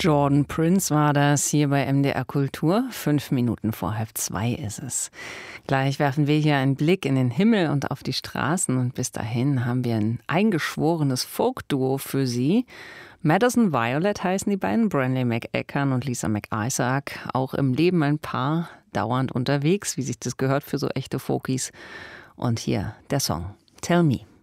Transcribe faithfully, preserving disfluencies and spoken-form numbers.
Jordan Prince war das hier bei M D R Kultur. Fünf Minuten vor halb zwei ist es. Gleich werfen wir hier einen Blick in den Himmel und auf die Straßen. Und bis dahin haben wir ein eingeschworenes Folk-Duo für Sie. Madison Violet heißen die beiden, Brantley McEachern und Lisa McIsaac. Auch im Leben ein Paar, dauernd unterwegs, wie sich das gehört für so echte Folkies. Und hier der Song Tell Me.